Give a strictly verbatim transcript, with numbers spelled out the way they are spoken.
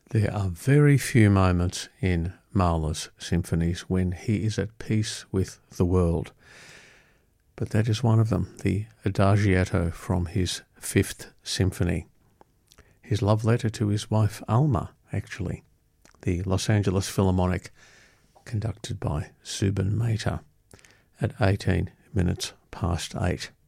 There are very few moments in Mahler's symphonies when he is at peace with the world, but that is one of them, the Adagietto from his Fifth Symphony. His love letter to his wife Alma, actually, the Los Angeles Philharmonic, conducted by Zubin Mehta, at eighteen minutes past eight.